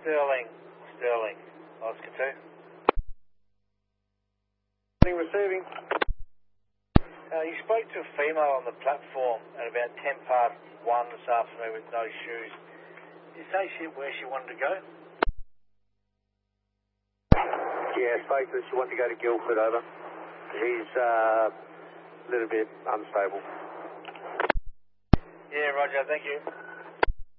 Sterling. Oscar 2. Receiving. You spoke to a female on the platform at about 1:10 this afternoon with no shoes. Did you say where she wanted to go? Yeah, spoke to her. She wanted to go to Guildford, over. She's a little bit unstable. Yeah, Roger, thank you.